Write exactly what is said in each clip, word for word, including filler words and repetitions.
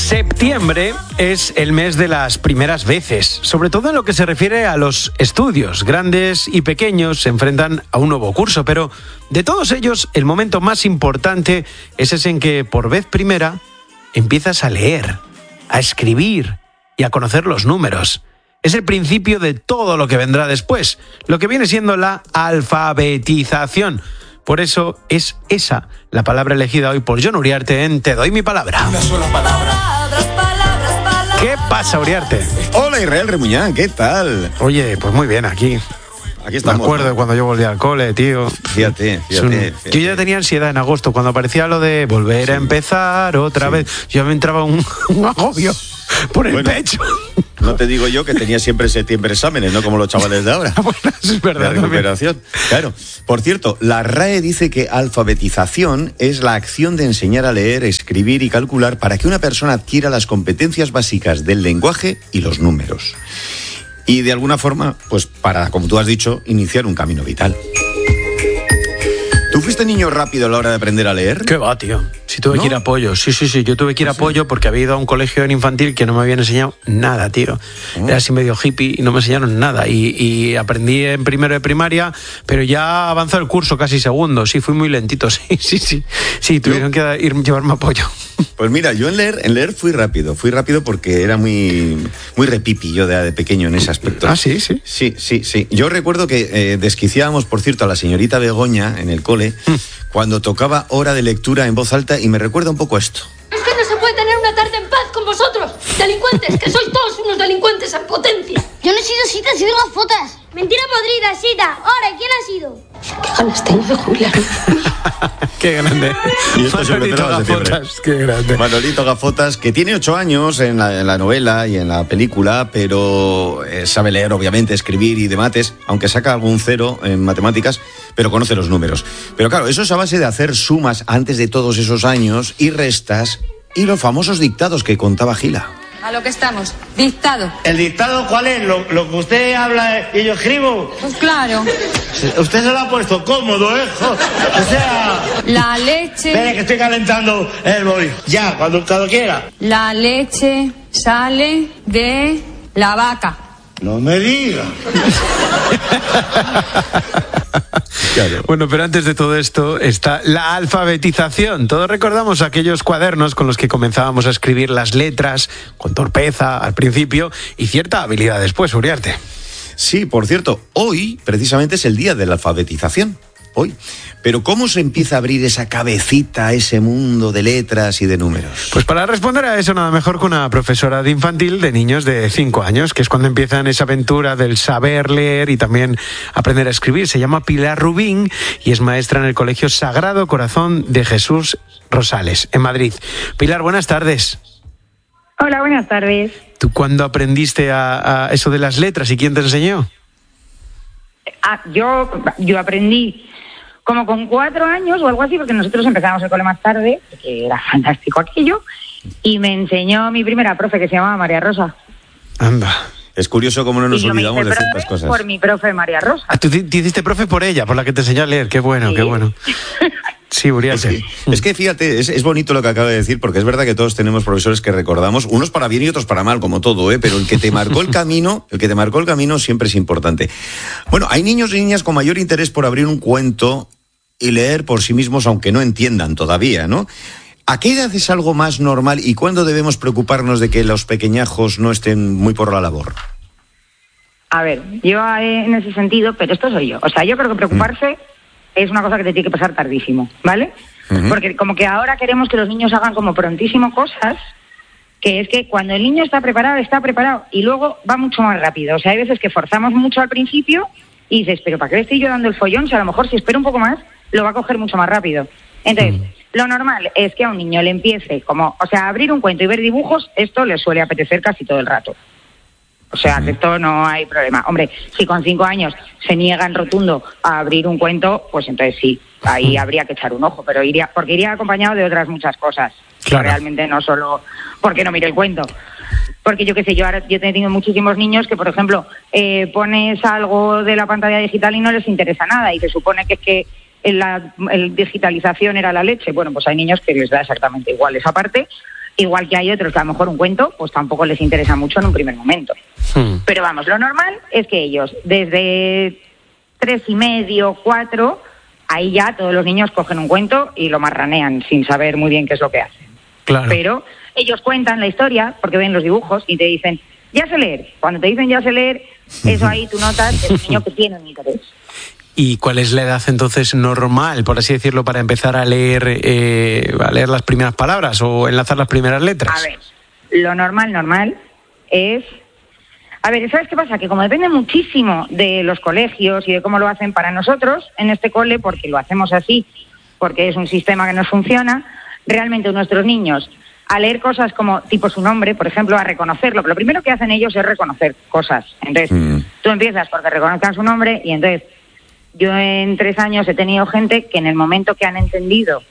Septiembre es el mes de las primeras veces, sobre todo en lo que se refiere a los estudios. Grandes y pequeños se enfrentan a un nuevo curso, pero de todos ellos el momento más importante es ese en que por vez primera empiezas a leer, a escribir y a conocer los números. Es el principio de todo lo que vendrá después, lo que viene siendo la alfabetización. Por eso es esa la palabra elegida hoy por Jon Uriarte en Te doy mi palabra. Una sola palabra. Palabras, palabras, palabras. ¿Qué pasa, Uriarte? Hola, Israel Remuñán, ¿qué tal? Oye, pues muy bien, aquí. Aquí estamos. Me acuerdo ¿no? de cuando yo volví al cole, tío. Fíjate, fíjate, un... fíjate. Yo ya tenía ansiedad en agosto, cuando aparecía lo de volver sí. a empezar otra sí. vez. Yo me entraba un, un agobio por el bueno, pecho. No te digo yo que tenía siempre en septiembre exámenes, no como los chavales de ahora. Bueno, eso es verdad. La recuperación. Claro. Por cierto, la R A E dice que alfabetización es la acción de enseñar a leer, escribir y calcular para que una persona adquiera las competencias básicas del lenguaje y los números. Y de alguna forma, pues para, como tú has dicho, iniciar un camino vital. ¿Tú fuiste niño rápido a la hora de aprender a leer? ¿Qué va, tío? Si tuve ¿No? que ir a apoyo. Sí, sí, sí. Yo tuve que ir a apoyo porque había ido a un colegio en infantil que no me habían enseñado nada, tío. ¿Oh? Era así medio hippie y no me enseñaron nada. Y, y aprendí en primero de primaria, pero ya avanzó el curso casi segundo. Sí, fui muy lentito. Sí, sí, sí. Sí, tuvieron ¿Yo? que ir, llevarme apoyo. Pues mira, yo en leer, en leer fui rápido. Fui rápido porque era muy, muy repipi yo de, de pequeño en ese aspecto. Ah, sí, sí. Sí, sí, sí. Yo recuerdo que eh, desquiciábamos, por cierto, a la señorita Begoña en el cole mm. cuando tocaba hora de lectura en voz alta y me recuerda un poco esto. Es que no se puede tener una tarde en paz con vosotros, delincuentes, que sois todos unos delincuentes en potencia. Yo no he sido Sita, he sido Gafotas. Mentira podrida, Sita. Ahora, ¿quién ha sido? Qué ganas tengo de jubilarme. Qué grande. Y esto se Manolito Gafotas, qué grande. Manolito Gafotas, que tiene ocho años en la, en la novela y en la película, pero eh, sabe leer, obviamente, escribir y de mates, aunque saca algún cero en matemáticas, pero conoce los números. Pero claro, eso es a base de hacer sumas antes de todos esos años y restas y los famosos dictados que contaba Gila. A lo que estamos, dictado. ¿El dictado cuál es? ¿Lo, lo que usted habla y yo escribo? Pues claro. Usted se lo ha puesto cómodo, ¿eh? O sea... La leche... Espere que estoy calentando el boli. Ya, cuando, cuando quiera. La leche sale de la vaca. No me diga. Claro. Bueno, pero antes de todo esto está la alfabetización. Todos recordamos aquellos cuadernos con los que comenzábamos a escribir las letras con torpeza al principio y cierta habilidad después, Uriarte. Sí, por cierto, hoy precisamente es el día de la alfabetización. Hoy. Pero ¿cómo se empieza a abrir esa cabecita, ese mundo de letras y de números? Pues para responder a eso nada mejor que una profesora de infantil de niños de cinco años, que es cuando empiezan esa aventura del saber leer y también aprender a escribir. Se llama Pilar Rubín y es maestra en el Colegio Sagrado Corazón de Jesús Rosales, en Madrid. Pilar, buenas tardes. Hola, buenas tardes. ¿Tú cuándo aprendiste a, a eso de las letras y quién te enseñó? Ah, yo, yo aprendí como con cuatro años o algo así, porque nosotros empezamos el cole más tarde, que era fantástico aquello, y me enseñó mi primera profe, que se llamaba María Rosa. Anda. Es curioso cómo no nos y olvidamos de ciertas cosas. Por mi profe María Rosa. Ah, ¿tú te, te hiciste profe por ella, por la que te enseñó a leer? Qué bueno, sí. Qué bueno. Sí, Uriarte. Es que, es que fíjate, es, es bonito lo que acaba de decir, porque es verdad que todos tenemos profesores que recordamos, unos para bien y otros para mal, como todo, ¿eh? Pero el que te marcó el camino, el que te marcó el camino siempre es importante. Bueno, hay niños y niñas con mayor interés por abrir un cuento y leer por sí mismos, aunque no entiendan todavía, ¿no? ¿A qué edad es algo más normal y cuándo debemos preocuparnos de que los pequeñajos no estén muy por la labor? A ver, yo en ese sentido, pero esto soy yo. O sea, yo creo que preocuparse mm. es una cosa que te tiene que pasar tardísimo, ¿vale? Uh-huh. Porque como que ahora queremos que los niños hagan como prontísimo cosas, que es que cuando el niño está preparado, está preparado y luego va mucho más rápido. O sea, hay veces que forzamos mucho al principio y dices, pero ¿para qué le estoy yo dando el follón? O sea, a lo mejor si espero un poco más, lo va a coger mucho más rápido. Entonces, mm. lo normal es que a un niño le empiece como, o sea, abrir un cuento y ver dibujos, esto le suele apetecer casi todo el rato. O sea, que esto no hay problema. Hombre, si con cinco años se niega en rotundo a abrir un cuento, pues entonces sí, ahí habría que echar un ojo, pero iría, porque iría acompañado de otras muchas cosas. Claro. Realmente no solo porque no mire el cuento. Porque yo qué sé, yo ahora yo he tenido muchísimos niños que, por ejemplo, eh, pones algo de la pantalla digital y no les interesa nada y se supone que es que la el digitalización era la leche. Bueno, pues hay niños que les da exactamente igual esa parte Igual que hay otros que a lo mejor un cuento pues tampoco les interesa mucho en un primer momento. Hmm. Pero vamos, lo normal es que ellos desde tres y medio, cuatro, ahí ya todos los niños cogen un cuento y lo marranean sin saber muy bien qué es lo que hacen. Claro. Pero ellos cuentan la historia porque ven los dibujos y te dicen, ya sé leer. Cuando te dicen ya sé leer, eso ahí tú notas que es un niño que tiene un interés. ¿Y cuál es la edad entonces normal, por así decirlo, para empezar a leer eh, a leer las primeras palabras o enlazar las primeras letras? A ver, lo normal, normal es... A ver, ¿sabes qué pasa? Que como depende muchísimo de los colegios y de cómo lo hacen para nosotros en este cole, porque lo hacemos así, porque es un sistema que nos funciona, realmente nuestros niños, a leer cosas como tipo su nombre, por ejemplo, a reconocerlo, lo primero que hacen ellos es reconocer cosas. Entonces, mm. tú empiezas porque reconozcan su nombre y entonces... Yo en tres años he tenido gente que en el momento que han entendido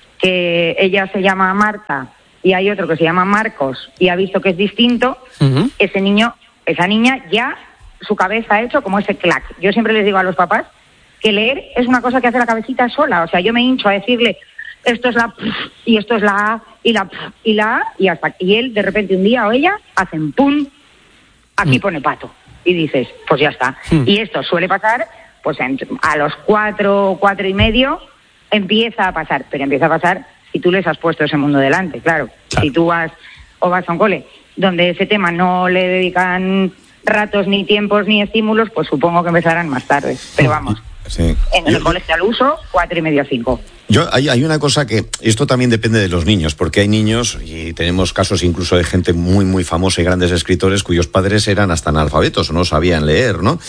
que ella se llama Marta y hay otro que se llama Marcos y ha visto que es distinto, uh-huh. ese niño, esa niña ya su cabeza ha hecho como ese clac. Yo siempre les digo a los papás que leer es una cosa que hace la cabecita sola. O sea, yo me hincho a decirle esto es la P y esto es la A y la P y la A y hasta y él de repente un día o ella hacen pum, aquí uh-huh. pone pato y dices, pues ya está. Uh-huh. Y esto suele pasar... pues a los cuatro, cuatro y medio empieza a pasar, pero empieza a pasar si tú les has puesto ese mundo delante, claro. claro. Si tú vas o vas a un cole donde ese tema no le dedican ratos, ni tiempos, ni estímulos, pues supongo que empezarán más tarde. Pero vamos, sí. en el yo, colegio al uso, cuatro y medio a cinco. Yo, hay, hay una cosa que, esto también depende de los niños, porque hay niños, y tenemos casos incluso de gente muy, muy famosa y grandes escritores cuyos padres eran hasta analfabetos, no sabían leer, ¿no?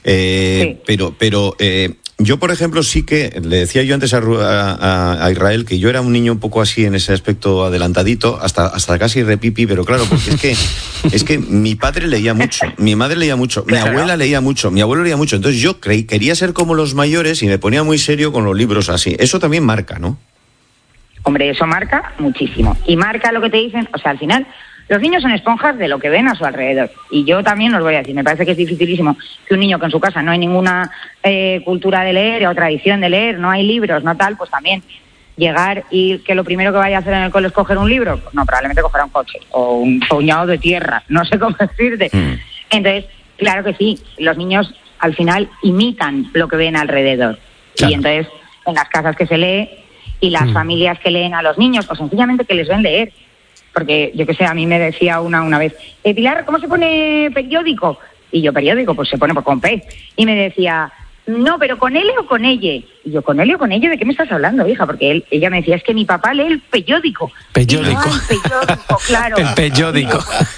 Eh, sí. Pero, pero eh, yo, por ejemplo, sí que, le decía yo antes a, a, a Israel que yo era un niño un poco así en ese aspecto adelantadito, hasta, hasta casi repipi, pero claro, porque es que, es que mi padre leía mucho, mi madre leía mucho, mi abuela leía mucho, mi abuelo leía mucho, entonces yo creí, quería ser como los mayores y me ponía muy serio con los libros así. Eso también marca, ¿no? Hombre, eso marca muchísimo. Y marca lo que te dicen, o sea, al final, los niños son esponjas de lo que ven a su alrededor. Y yo también os voy a decir, me parece que es dificilísimo que un niño que en su casa no hay ninguna eh, cultura de leer o tradición de leer, no hay libros, no tal, pues también llegar y que lo primero que vaya a hacer en el cole es coger un libro, pues no, probablemente cogerá un coche o un puñado de tierra, no sé cómo decirte. Mm. Entonces, claro que sí, los niños al final imitan lo que ven alrededor. Claro. Y entonces, en las casas que se lee y las mm. familias que leen a los niños, o sencillamente que les ven leer. Porque, yo qué sé, a mí me decía una una vez, eh, Pilar, ¿cómo se pone periódico? Y yo, periódico, pues se pone con P. Y me decía, no, pero ¿con L o con ella? Y yo, ¿con L o con ella? ¿De qué me estás hablando, hija? Porque él, ella me decía, es que mi papá lee el periódico. Periódico. Y yo, el periódico, claro. El periódico.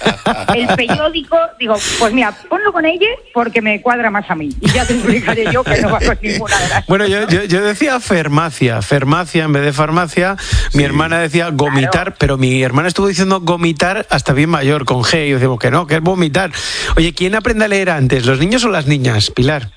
El periódico, digo, pues mira, ponlo con ella porque me cuadra más a mí. Y ya te explicaré yo que no va con ninguna de las Bueno, yo, yo, yo decía farmacia, farmacia en vez de farmacia. Sí. Mi hermana decía gomitar, claro. Pero mi hermana estuvo diciendo gomitar hasta bien mayor, con G. Y yo digo que no, que es vomitar. Oye, ¿quién aprende a leer antes, los niños o las niñas, Pilar?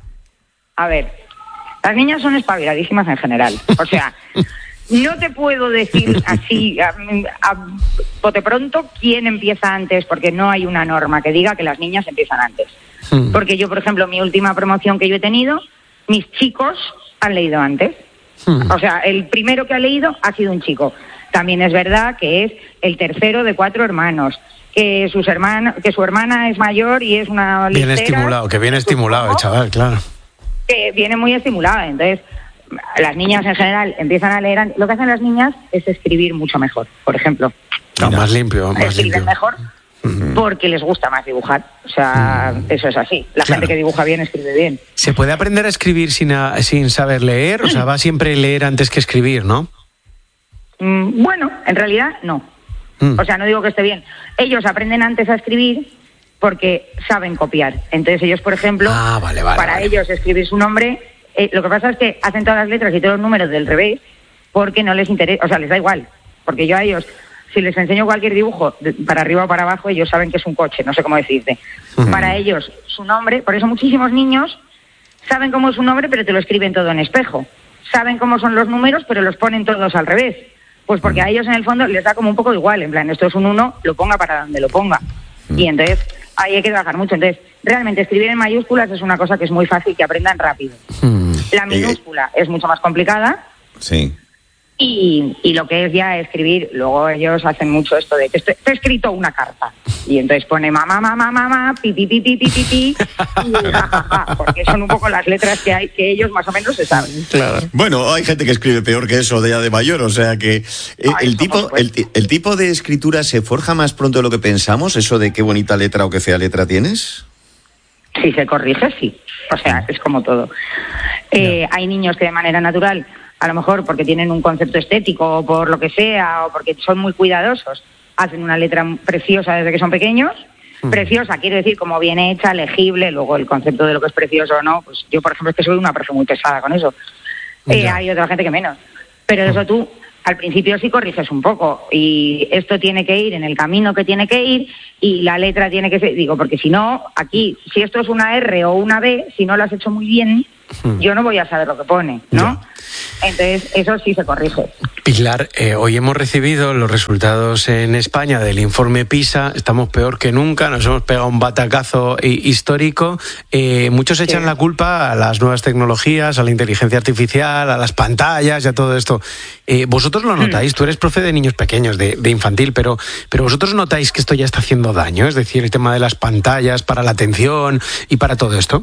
A ver, las niñas son espabiladísimas en general. O sea, no te puedo decir así a, a bote pronto quién empieza antes, porque no hay una norma que diga que las niñas empiezan antes. Hmm. Porque yo, por ejemplo, mi última promoción que yo he tenido, mis chicos han leído antes. Hmm. O sea, el primero que ha leído ha sido un chico. También es verdad que es el tercero de cuatro hermanos. Que, sus hermanos, que su hermana es mayor y es una listera. Bien estimulado, que bien estimulado el chaval, claro. Que viene muy estimulada, entonces las niñas en general empiezan a leer, lo que hacen las niñas es escribir mucho mejor, por ejemplo. No, más limpio, más Escriben limpio. mejor uh-huh. porque les gusta más dibujar, o sea, uh-huh. eso es así, la claro. gente que dibuja bien escribe bien. ¿Se puede aprender a escribir sin, a, sin saber leer? O sea, va siempre leer antes que escribir, ¿no? Mm, bueno, en realidad no, mm. o sea, no digo que esté bien. Ellos aprenden antes a escribir porque saben copiar. Entonces ellos, por ejemplo, ah, vale, vale, para vale. ellos escribir su nombre, eh, lo que pasa es que hacen todas las letras y todos los números del revés porque no les interesa, o sea, les da igual. Porque yo a ellos, si les enseño cualquier dibujo, de, para arriba o para abajo, ellos saben que es un coche, no sé cómo decirte. Uh-huh. Para ellos, su nombre, por eso muchísimos niños saben cómo es su nombre, pero te lo escriben todo en espejo. Saben cómo son los números, pero los ponen todos al revés. Pues porque a ellos en el fondo les da como un poco igual, en plan, esto es un uno, lo ponga para donde lo ponga. Uh-huh. Y entonces ahí hay que trabajar mucho. Entonces, realmente escribir en mayúsculas es una cosa que es muy fácil que aprendan rápido. Hmm. La minúscula eh, es mucho más complicada. Sí. Y, y lo que es ya escribir, luego ellos hacen mucho esto de que te he escrito una carta. Y entonces pone mamá, mamá, mamá, pi, pi, pi, pi, pi, pi, pi, y ja, ja, ja, porque son un poco las letras que hay que ellos más o menos se saben. Claro. Bueno, hay gente que escribe peor que eso de ya de mayor, o sea que eh, Ay, el tipo el, el tipo de escritura se forja más pronto de lo que pensamos, eso de qué bonita letra o qué fea letra tienes. Si se corrige, sí. O sea, es como todo. Eh, no. Hay niños que de manera natural, a lo mejor porque tienen un concepto estético o por lo que sea, o porque son muy cuidadosos, hacen una letra preciosa desde que son pequeños. Mm. Preciosa, quiero decir, como bien hecha, legible. Luego el concepto de lo que es precioso o no, pues yo, por ejemplo, es que soy una persona muy pesada con eso. Eh, hay otra gente que menos. Pero eso tú, al principio sí corriges un poco. Y esto tiene que ir en el camino que tiene que ir y la letra tiene que ser... Digo, porque si no, aquí, si esto es una R o una B, si no lo has hecho muy bien... yo no voy a saber lo que pone, ¿no? Ya. Entonces, eso sí se corrige. Pilar, eh, hoy hemos recibido los resultados en España del informe PISA, estamos peor que nunca, nos hemos pegado un batacazo histórico. Eh, muchos echan sí. la culpa a las nuevas tecnologías, a la inteligencia artificial, a las pantallas y a todo esto. Eh, ¿Vosotros lo notáis? Mm. Tú eres profe de niños pequeños, de, de infantil, pero, pero ¿vosotros notáis que esto ya está haciendo daño? Es decir, el tema de las pantallas para la atención y para todo esto.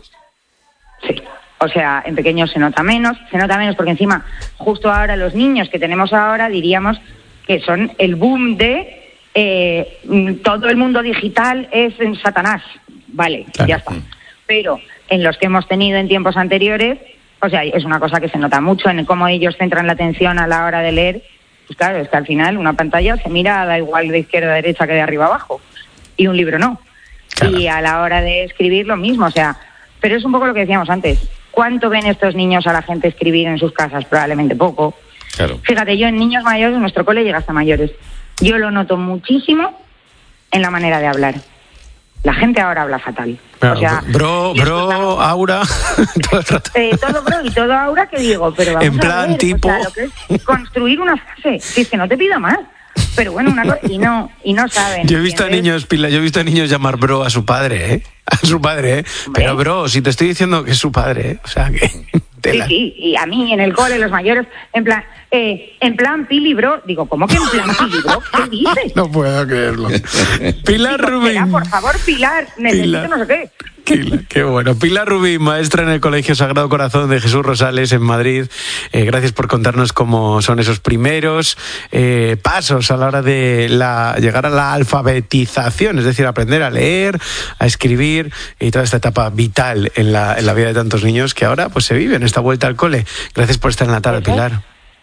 Sí. O sea, en pequeños se nota menos, se nota menos porque encima, justo ahora los niños que tenemos ahora diríamos que son el boom de eh, todo el mundo digital es en Satanás. Vale, claro. Ya está. Pero en los que hemos tenido en tiempos anteriores, o sea, es una cosa que se nota mucho en cómo ellos centran la atención a la hora de leer. Pues claro, es que al final una pantalla se mira, da igual de izquierda a derecha que de arriba a abajo. Y un libro no. Claro. Y a la hora de escribir lo mismo, o sea, pero es un poco lo que decíamos antes. ¿Cuánto ven estos niños a la gente escribir en sus casas? Probablemente poco. Claro. Fíjate, yo en niños mayores, nuestro cole llega hasta mayores. Yo lo noto muchísimo en la manera de hablar. La gente ahora habla fatal. Claro, o sea, bro, bro, todo, aura. todo, el rato. Eh, todo bro y todo aura, que digo, pero vamos en plan a ver, tipo... o sea, lo que es construir una frase. Si es que no te pido más. Pero bueno, una cosa, y no, y no saben. Yo he visto a niños, Pila, yo he visto a niños llamar bro a su padre, ¿eh? A su padre, ¿eh? Pero bro, si te estoy diciendo que es su padre, ¿eh? O sea que... Tela. Sí, sí, y a mí en el cole, los mayores, en plan, eh, en plan Pili, bro, digo, ¿cómo que en plan Pili, bro? ¿Qué dices? No puedo creerlo. Pilar digo, Rubín. Espera, por favor, Pilar, necesito Pilar. no sé qué. Qué, qué bueno. Pilar Rubín, maestra en el Colegio Sagrado Corazón de Jesús Rosales en Madrid. Eh, gracias por contarnos cómo son esos primeros eh, pasos a la hora de la, llegar a la alfabetización, es decir, aprender a leer, a escribir y toda esta etapa vital en la, en la vida de tantos niños que ahora pues se viven esta vuelta al cole. Gracias por estar en la tarde, Pilar.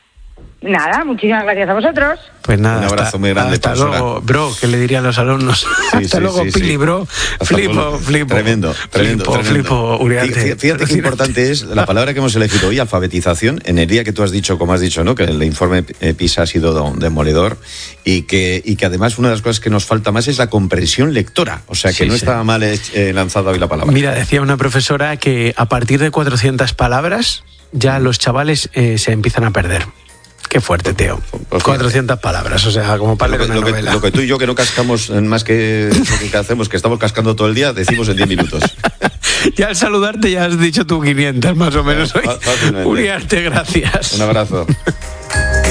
Nada, muchísimas gracias a vosotros. Pues nada, un abrazo hasta, muy grande. Hasta luego, bro, que le dirían los alumnos. Sí, hasta sí, luego, sí, Pili, sí. bro. Hasta flipo, luego. flipo. Tremendo, tremendo. Flipo, tremendo. flipo, Uriarte. Fíjate, fíjate qué importante es la palabra que hemos elegido hoy, alfabetización, en el día que tú has dicho, como has dicho, ¿no? Que el informe PISA ha sido demoledor y que, y que además una de las cosas que nos falta más es la comprensión lectora. O sea, que sí, no sí. estaba mal eh, lanzada hoy la palabra. Mira, decía una profesora que a partir de cuatrocientas palabras ya los chavales eh, se empiezan a perder. Qué fuerte, Teo. Pues cuatrocientas palabras, o sea, como para leer una lo que, novela. Lo que tú y yo, que no cascamos más que lo que hacemos, que estamos cascando todo el día, decimos en diez minutos. Ya al saludarte ya has dicho tú quinientas más o menos hoy. Uriarte, gracias. Un abrazo.